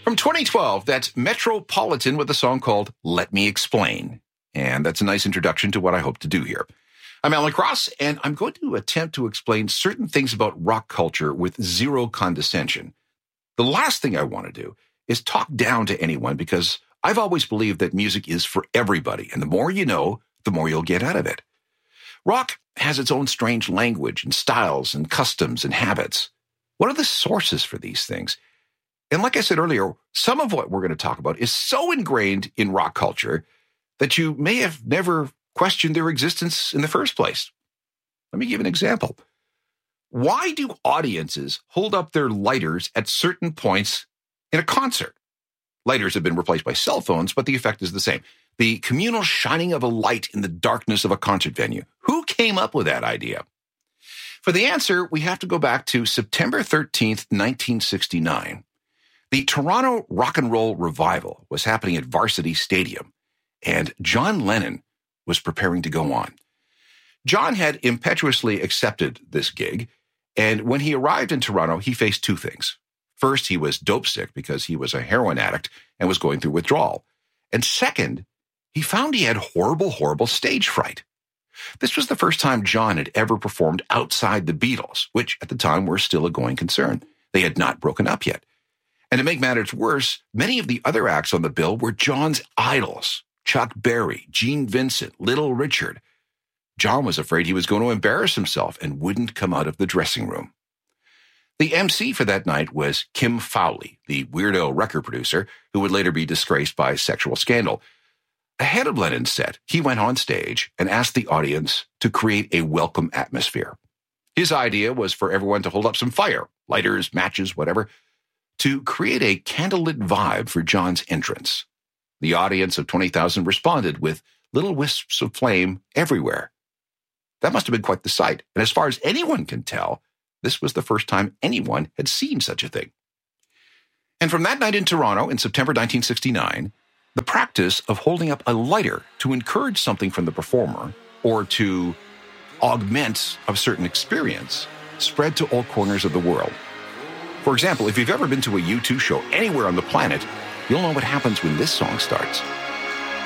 From 2012, that's Metropolitan with a song called Let Me Explain. And that's a nice introduction to what I hope to do here. I'm Alan Cross, and I'm going to attempt to explain certain things about rock culture with zero condescension. The last thing I want to do is talk down to anyone, because I've always believed that music is for everybody, and the more you know, the more you'll get out of it. Rock has its own strange language and styles and customs and habits. What are the sources for these things? And like I said earlier, some of what we're going to talk about is so ingrained in rock culture that you may have never questioned their existence in the first place. Let me give an example. Why do audiences hold up their lighters at certain points in a concert? Lighters have been replaced by cell phones, but the effect is the same. The communal shining of a light in the darkness of a concert venue. Who came up with that idea? For the answer, we have to go back to September 13th, 1969. The Toronto Rock and Roll Revival was happening at Varsity Stadium, and John Lennon was preparing to go on. John had impetuously accepted this gig, and when he arrived in Toronto, he faced two things. First, he was dope sick because he was a heroin addict and was going through withdrawal. And second, he found he had horrible stage fright. This was the first time John had ever performed outside the Beatles, which at the time were still a going concern. They had not broken up yet. And to make matters worse, many of the other acts on the bill were John's idols. Chuck Berry, Gene Vincent, Little Richard. John was afraid he was going to embarrass himself and wouldn't come out of the dressing room. The MC for that night was Kim Fowley, the weirdo record producer who would later be disgraced by sexual scandal. Ahead of Lennon's set, he went on stage and asked the audience to create a welcome atmosphere. His idea was for everyone to hold up some fire, lighters, matches, whatever, to create a candlelit vibe for John's entrance. The audience of 20,000 responded with little wisps of flame everywhere. That must have been quite the sight, and as far as anyone can tell, this was the first time anyone had seen such a thing. And from that night in Toronto in September 1969, the practice of holding up a lighter to encourage something from the performer or to augment a certain experience spread to all corners of the world. For example, if you've ever been to a U2 show anywhere on the planet, you'll know what happens when this song starts.